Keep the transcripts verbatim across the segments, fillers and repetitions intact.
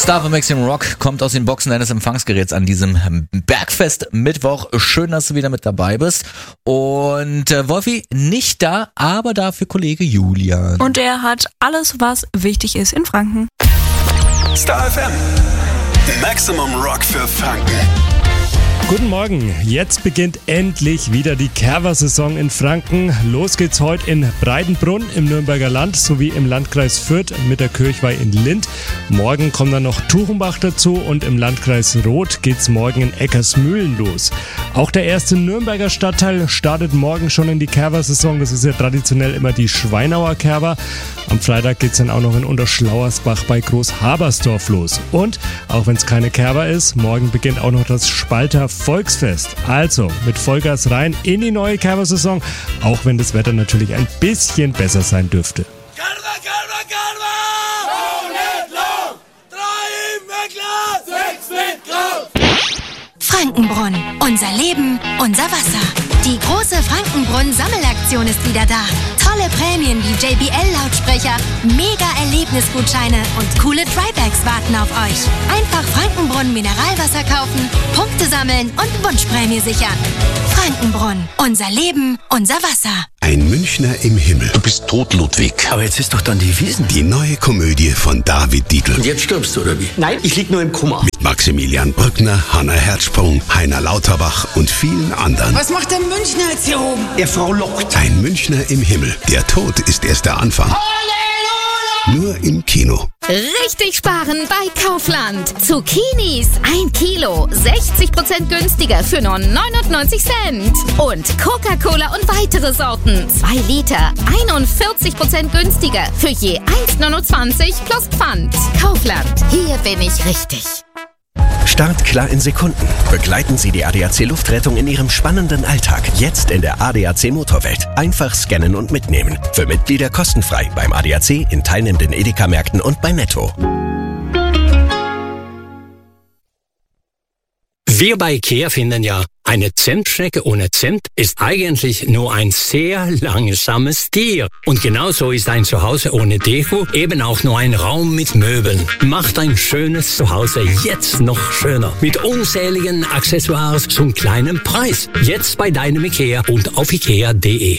Star von Maximum Rock kommt aus den Boxen deines Empfangsgeräts an diesem Bergfest Mittwoch. Schön, dass du wieder mit dabei bist. Und äh, Wolfi nicht da, aber dafür Kollege Julian. Und er hat alles, was wichtig ist in Franken. Star F M. Maximum Rock für Franken. Guten Morgen, jetzt beginnt endlich wieder die Kerwa-Saison in Franken. Los geht's heute in Breitenbrunn im Nürnberger Land sowie im Landkreis Fürth mit der Kirchweih in Lindt. Morgen kommt dann noch Tuchenbach dazu und im Landkreis Roth geht's morgen in Eckersmühlen los. Auch der erste Nürnberger Stadtteil startet morgen schon in die Kerwa-Saison. Das ist ja traditionell immer die Schweinauer Kerwa. Am Freitag geht's dann auch noch in Unterschlauersbach bei Groß-Habersdorf los. Und auch wenn es keine Kerwa ist, morgen beginnt auch noch das Spalter Volksfest. Also mit Vollgas rein in die neue Kerwa-Saison, auch wenn das Wetter natürlich ein bisschen besser sein dürfte. Kerwa, Kerwa, Kerwa! Bau nicht lang! Drei im Wegglas! Sechs mit Kraut! Frankenbrunn. Unser Leben, unser Wasser. Die große Frankenbrunn-Sammelaktion ist wieder da. Tolle Prämien wie J B L-Lautsprecher, Mega-Erlebnisgutscheine und coole Drybags warten auf euch. Einfach Frankenbrunn Mineralwasser kaufen, Punkte sammeln und Wunschprämie sichern. Frankenbrunn. Unser Leben, unser Wasser. Ein Münchner im Himmel. Du bist tot, Ludwig. Aber jetzt ist doch dann die Wiesn. Die neue Komödie von David Dietl. Und jetzt stirbst du, oder wie? Nein, ich lieg nur im Koma. Mit Maximilian Brückner, Hanna Herzsprung, Heiner Lauterbach und vielen anderen. Was macht der Münchner jetzt hier oben? Der Frau lockt. Ein Münchner im Himmel. Der Tod ist erst der Anfang. Halleluja! Nur im Kino. Richtig sparen bei Kaufland. Zucchinis ein Kilo, sechzig Prozent günstiger für nur neunundneunzig Cent. Und Coca-Cola und weitere Sorten, zwei Liter, einundvierzig Prozent günstiger für je eins neunundzwanzig plus Pfand. Kaufland, hier bin ich richtig. Startklar in Sekunden. Begleiten Sie die A D A C Luftrettung in Ihrem spannenden Alltag. Jetzt in der A D A C Motorwelt. Einfach scannen und mitnehmen. Für Mitglieder kostenfrei beim A D A C, in teilnehmenden Edeka-Märkten und bei Netto. Wir bei IKEA finden ja, eine Zentstrecke ohne Zimt ist eigentlich nur ein sehr langsames Tier. Und genauso ist ein Zuhause ohne Deko eben auch nur ein Raum mit Möbeln. Macht ein schönes Zuhause jetzt noch schöner. Mit unzähligen Accessoires zum kleinen Preis. Jetzt bei deinem IKEA und auf ikea punkt de.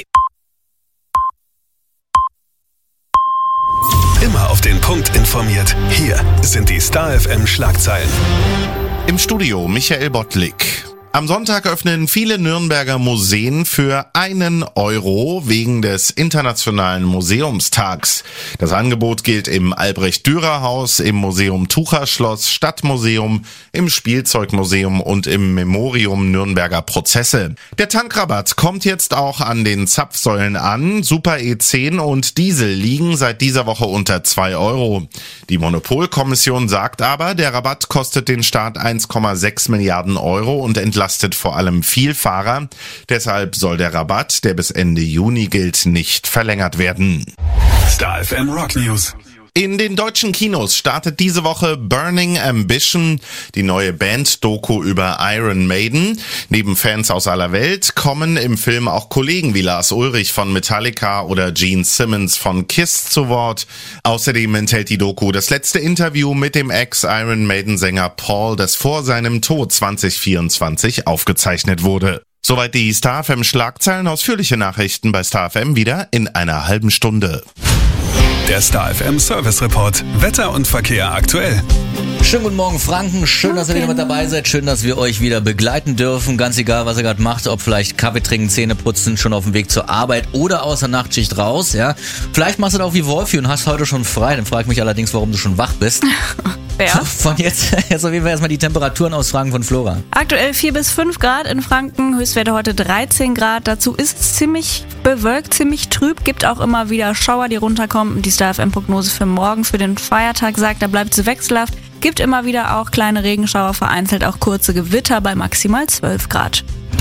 Immer auf den Punkt informiert. Hier sind die Star F M Schlagzeilen. Im Studio Michael Bottlik. Am Sonntag öffnen viele Nürnberger Museen für einen Euro wegen des Internationalen Museumstags. Das Angebot gilt im Albrecht-Dürer-Haus, im Museum Tucherschloss, Stadtmuseum, im Spielzeugmuseum und im Memorium Nürnberger Prozesse. Der Tankrabatt kommt jetzt auch an den Zapfsäulen an. Super E zehn und Diesel liegen seit dieser Woche unter zwei Euro. Die Monopolkommission sagt aber, der Rabatt kostet den Staat eins Komma sechs Milliarden Euro und entlastet vor allem Vielfahrer. Deshalb soll der Rabatt, der bis Ende Juni gilt, nicht verlängert werden. Star F M Rock News. In den deutschen Kinos startet diese Woche Burning Ambition, die neue Band-Doku über Iron Maiden. Neben Fans aus aller Welt kommen im Film auch Kollegen wie Lars Ulrich von Metallica oder Gene Simmons von Kiss zu Wort. Außerdem enthält die Doku das letzte Interview mit dem Ex-Iron Maiden-Sänger Paul, das vor seinem Tod zwanzig vierundzwanzig aufgezeichnet wurde. Soweit die Star F M Schlagzeilen. Ausführliche Nachrichten bei Star F M wieder in einer halben Stunde. Der Star F M Service Report. Wetter und Verkehr aktuell. Schönen guten Morgen, Franken. Schön, dass ihr wieder mit dabei seid. Schön, dass wir euch wieder begleiten dürfen. Ganz egal, was ihr gerade macht. Ob vielleicht Kaffee trinken, Zähne putzen, schon auf dem Weg zur Arbeit oder aus der Nachtschicht raus. Ja, vielleicht machst du das auch wie Wolfi und hast heute schon frei. Dann frage ich mich allerdings, warum du schon wach bist. Wer? Von jetzt, jetzt auf jeden Fall erstmal die Temperaturen ausfragen von Flora. Aktuell vier bis fünf Grad in Franken, Höchstwerte heute dreizehn Grad. Dazu ist es ziemlich bewölkt, ziemlich trüb, gibt auch immer wieder Schauer, die runterkommen. Die Star F M-Prognose für morgen, für den Feiertag sagt, da bleibt es wechselhaft. Gibt immer wieder auch kleine Regenschauer, vereinzelt auch kurze Gewitter bei maximal zwölf Grad.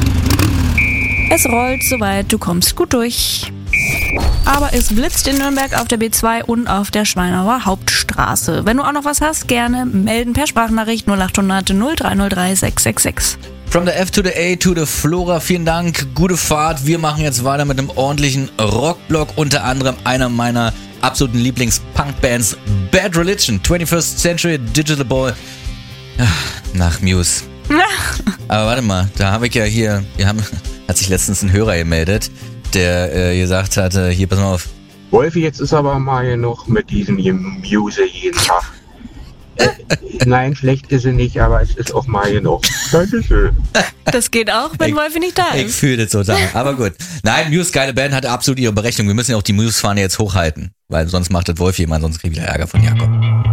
Es rollt soweit, du kommst gut durch. Aber es blitzt in Nürnberg auf der B zwei und auf der Schweinauer Hauptstraße. Wenn du auch noch was hast, gerne melden per Sprachnachricht null acht hundert null drei null drei sechs sechs sechs. From the F to the A to the Flora, vielen Dank, gute Fahrt. Wir machen jetzt weiter mit einem ordentlichen Rockblock, unter anderem einer meiner absoluten Lieblings-Punk-Bands Bad Religion, twenty-first Century Digital Boy. Nach Muse. Aber warte mal, da habe ich ja hier, wir haben, hat sich letztens ein Hörer gemeldet, der äh, gesagt hatte, hier, pass mal auf. Wolfi, jetzt ist aber mal genug mit diesem Muse jeden Tag. Äh, nein, schlecht ist sie nicht, aber es ist auch mal genug. Dankeschön. Das geht auch, wenn ich, Wolfi nicht da ist. Ich fühle das total. Aber gut. Nein, Muse, geile Band, hat absolut ihre Berechnung. Wir müssen ja auch die Muse-Fahne jetzt hochhalten, weil sonst macht das Wolfi immer, sonst kriege ich wieder Ärger von Jakob.